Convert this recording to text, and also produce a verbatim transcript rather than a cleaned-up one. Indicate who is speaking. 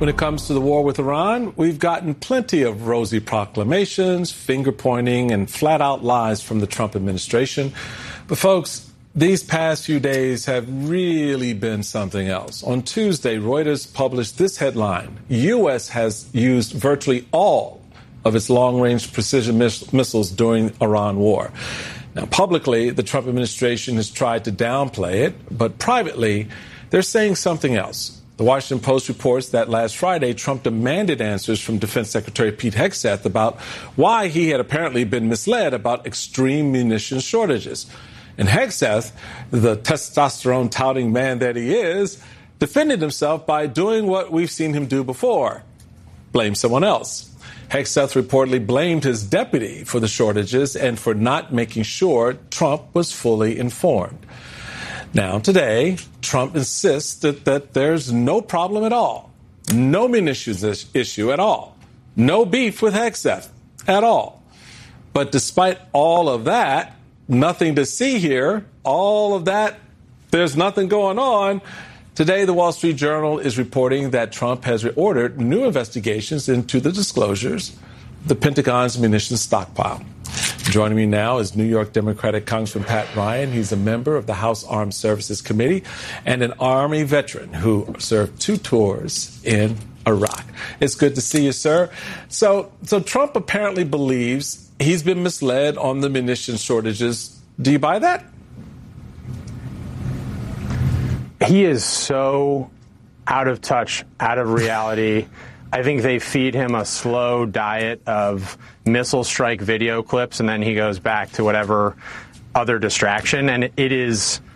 Speaker 1: When it comes to the war with Iran, we've gotten plenty of rosy proclamations, finger-pointing, and flat-out lies from the Trump administration. But, folks, these past few days have really been something else. On Tuesday, Reuters published this headline: U S has used virtually all of its long-range precision miss- missiles during Iran war. Now, publicly, the Trump administration has tried to downplay it, but privately, they're saying something else. The Washington Post reports that last Friday, Trump demanded answers from Defense Secretary Pete Hegseth about why he had apparently been misled about extreme munitions shortages. And Hegseth, the testosterone-touting man that he is, defended himself by doing what we've seen him do before: blame someone else. Hegseth reportedly blamed his deputy for the shortages and for not making sure Trump was fully informed. Now, today, Trump insists that, that there's no problem at all, no munitions issue at all, no beef with Hegseth at all. But despite all of that, nothing to see here, all of that, there's nothing going on. Today, the Wall Street Journal is reporting that Trump has ordered new investigations into the disclosures of the Pentagon's munitions stockpile. Joining me now is New York Democratic Congressman Pat Ryan. He's a member of the House Armed Services Committee and an Army veteran who served two tours in Iraq. It's good to see you, sir. So, so Trump apparently believes he's been misled on the munitions shortages. Do you buy that?
Speaker 2: He is so out of touch, out of reality. I think they feed him a slow diet of missile strike video clips, and then he goes back to whatever other distraction. And it is